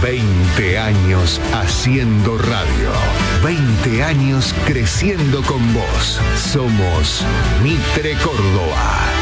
20 años haciendo radio. 20 años creciendo con vos. Somos Mitre Córdoba.